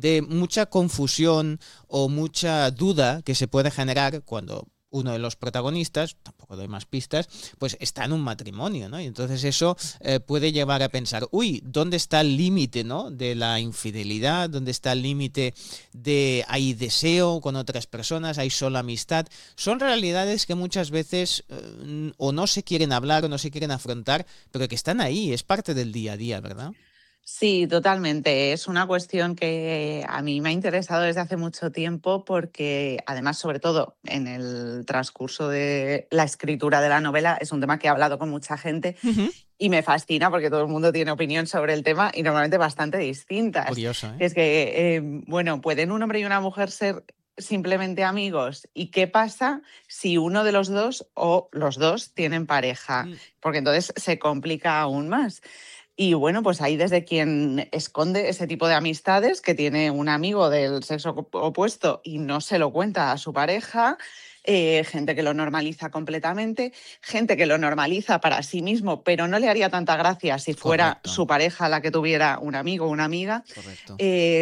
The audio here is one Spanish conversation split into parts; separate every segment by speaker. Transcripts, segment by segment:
Speaker 1: de mucha confusión o mucha duda que se puede generar cuando uno de los protagonistas, tampoco doy más pistas, pues está en un matrimonio, ¿no? Y entonces eso puede llevar a pensar, uy, ¿dónde está el límite, ¿no? De la infidelidad? ¿Dónde está el límite de hay deseo con otras personas? ¿Hay solo amistad? Son realidades que muchas veces o no se quieren hablar o no se quieren afrontar, pero que están ahí, es parte del día a día, ¿verdad?
Speaker 2: Sí, totalmente. Es una cuestión que a mí me ha interesado desde hace mucho tiempo porque, además, sobre todo en el transcurso de la escritura de la novela, es un tema que he hablado con mucha gente
Speaker 1: Ujú.
Speaker 2: y me fascina porque todo el mundo tiene opinión sobre el tema y normalmente bastante distintas.
Speaker 1: Curioso, ¿eh?
Speaker 2: Es que, bueno, ¿pueden un hombre y una mujer ser simplemente amigos? ¿Y qué pasa si uno de los dos o los dos tienen pareja?
Speaker 1: Mm,
Speaker 2: Porque entonces se complica aún más. Y bueno, pues ahí desde quien esconde ese tipo de amistades, que tiene un amigo del sexo opuesto y no se lo cuenta a su pareja, gente que lo normaliza completamente, gente que lo normaliza para sí mismo, pero no le haría tanta gracia si fuera
Speaker 1: correcto,
Speaker 2: su pareja la que tuviera un amigo o una amiga.
Speaker 1: correcto.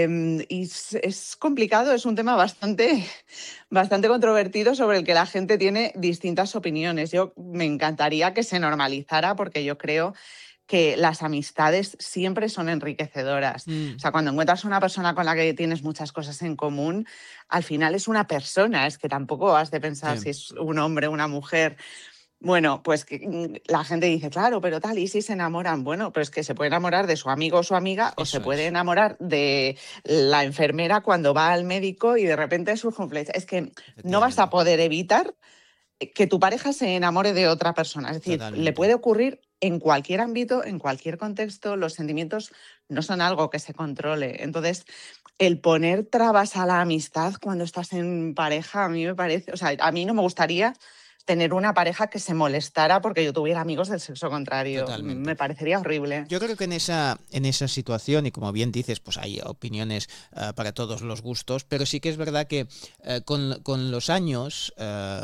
Speaker 2: Y es complicado, es un tema bastante, bastante controvertido sobre el que la gente tiene distintas opiniones. Yo me encantaría que se normalizara porque yo creo que las amistades siempre son enriquecedoras. O
Speaker 1: Mm,
Speaker 2: sea, cuando encuentras una persona con la que tienes muchas cosas en común, al final es una persona, es que tampoco has de pensar
Speaker 1: sí,
Speaker 2: si es un hombre o una mujer. Bueno, pues que la gente dice, claro, pero tal, ¿y si se enamoran? Bueno, pues que se puede enamorar de su amigo o su amiga o se
Speaker 1: eso
Speaker 2: puede
Speaker 1: es,
Speaker 2: enamorar de la enfermera cuando va al médico y de repente surge un flecha. Es que no vas a
Speaker 1: efectivamente,
Speaker 2: poder evitar que tu pareja se enamore de otra persona. Es decir, le
Speaker 1: totalmente.
Speaker 2: puede ocurrir en cualquier ámbito, en cualquier contexto. Los sentimientos no son algo que se controle. Entonces, el poner trabas a la amistad cuando estás en pareja, a mí me parece, o sea, a mí no me gustaría tener una pareja que se molestara porque yo tuviera amigos del sexo contrario.
Speaker 1: Totalmente.
Speaker 2: Me parecería horrible.
Speaker 1: Yo creo que en esa situación, y como bien dices, pues hay opiniones para todos los gustos, pero sí que es verdad que con los años,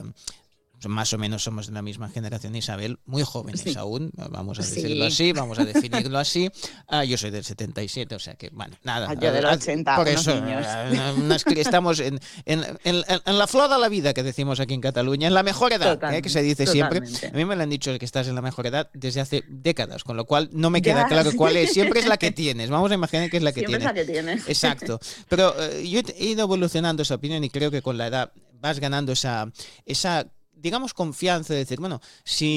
Speaker 1: más o menos somos de la misma generación, Isabel, muy jóvenes
Speaker 2: Sí,
Speaker 1: aún, vamos a decirlo
Speaker 2: sí.
Speaker 1: así, vamos a definirlo así. Yo soy del 77, o sea que, bueno, nada,
Speaker 2: Yo del 80,
Speaker 1: por
Speaker 2: unos
Speaker 1: eso
Speaker 2: niños.
Speaker 1: estamos en la flor de la vida que decimos aquí en Cataluña, en la mejor edad, que se
Speaker 2: Totalmente,
Speaker 1: dice siempre. A
Speaker 2: totalmente.
Speaker 1: mí me lo han dicho que estás en la mejor edad desde hace décadas, con lo cual no me queda
Speaker 2: Ya,
Speaker 1: claro
Speaker 2: sí.
Speaker 1: cuál es. Siempre es la que tienes, vamos a imaginar que es la que
Speaker 2: Siempre es
Speaker 1: tienes.
Speaker 2: la que tienes.
Speaker 1: Exacto. Pero yo he ido evolucionando esa opinión y creo que con la edad vas ganando esa digamos, confianza de decir, bueno,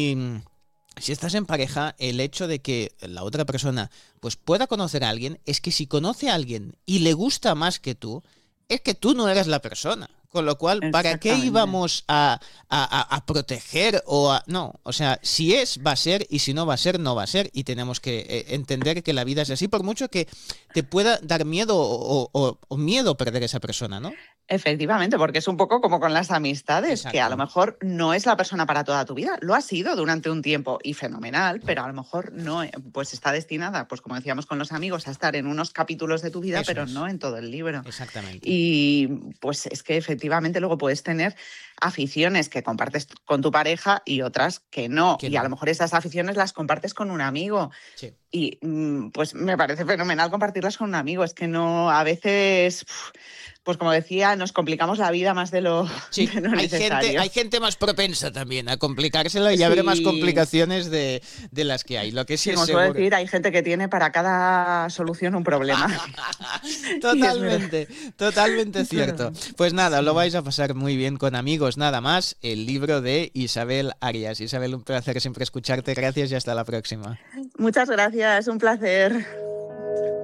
Speaker 1: si estás en pareja, el hecho de que la otra persona pues pueda conocer a alguien es que si conoce a alguien y le gusta más que tú, es que tú no eres la persona. Con lo cual, ¿para qué
Speaker 2: Exactamente.
Speaker 1: íbamos a proteger o a... No, o sea, si es, va a ser, y si no va a ser, no va a ser. Y tenemos que entender que la vida es así, por mucho que te pueda dar miedo o miedo perder esa persona, ¿no?
Speaker 2: Efectivamente, porque es un poco como con las amistades, que a lo
Speaker 1: Exacto.
Speaker 2: mejor no es la persona para toda tu vida. Lo ha sido durante un tiempo y fenomenal, pero a lo mejor no, pues está destinada, pues como decíamos con los amigos, a estar en unos capítulos de tu vida,
Speaker 1: Eso
Speaker 2: pero no
Speaker 1: es,
Speaker 2: en todo el libro.
Speaker 1: exactamente.
Speaker 2: Y pues es que efectivamente luego puedes tener aficiones que compartes con tu pareja y otras que no.
Speaker 1: Que
Speaker 2: Y a lo
Speaker 1: no.
Speaker 2: mejor esas aficiones las compartes con un amigo.
Speaker 1: Sí.
Speaker 2: Y pues me parece fenomenal compartirlas con un amigo. Es que no, a veces, pues como decía, nos complicamos la vida más
Speaker 1: Sí,
Speaker 2: de lo
Speaker 1: hay
Speaker 2: necesario.
Speaker 1: gente más propensa también a complicársela y habrá más
Speaker 2: Sí,
Speaker 1: complicaciones de las que hay. Lo que sí
Speaker 2: sí,
Speaker 1: es
Speaker 2: como suelo
Speaker 1: seguro.
Speaker 2: decir, hay gente que tiene para cada solución un problema. Y es verdad.
Speaker 1: Totalmente, totalmente
Speaker 2: Es
Speaker 1: cierto.
Speaker 2: verdad.
Speaker 1: Pues nada, lo
Speaker 2: Sí.
Speaker 1: vais a pasar muy bien con amigos, nada más. El libro de Isabel Arias. Isabel, un placer siempre escucharte. Gracias y hasta la próxima.
Speaker 2: Muchas gracias, un placer.